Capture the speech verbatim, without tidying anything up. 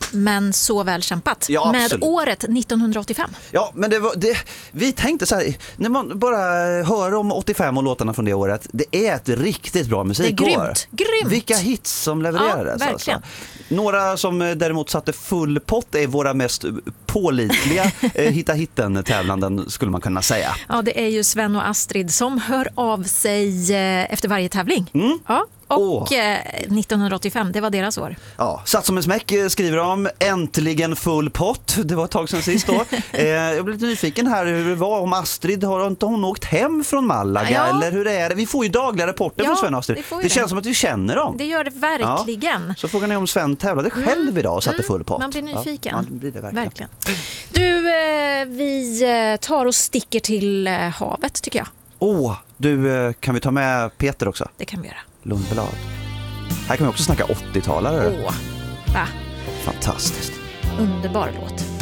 men så väl kämpat. Ja, med absolut. året nittonhundraåttiofem. Ja, men det var, det, vi tänkte så här, när man bara hör om åttiofem och låtarna från det året, det är ett riktigt bra musikår. Det är grymt, grymt. Vilka hits som levererades. Ja, verkligen. Alltså. Några som däremot satte full pott är våra mest pålitliga eh, hitta hitten-tävlanden, skulle man kunna säga. Ja, det är ju Sven och Astrid som hör av sig eh, efter varje tävling. Mm. Ja. Och Åh. eh, nittonhundraåttiofem, det var deras år. Ja, satt som en smäck eh, skriver de. Äntligen full pott. Det var ett tag sedan sist då. eh, jag blev lite nyfiken här hur det var om Astrid. Har inte hon åkt hem från Malaga? Ja. Eller hur är det? Vi får ju dagliga rapporter Ja, från Sven och Astrid. vi får ju Det det. känns som att vi känner dem. Det gör det verkligen. Ja. Så frågan är om Sven tävlade själv idag och satte full pott. Man blir nyfiken. Ja, ja, det blir det verkligen. verkligen. Du, eh, vi eh, tar och sticker till eh, havet tycker jag. Åh, du, eh, kan vi ta med Peter också? Det kan vi göra. Lundblad. Här kan vi också snacka åttiotalare. Åh, va? Fantastiskt. Underbar låt.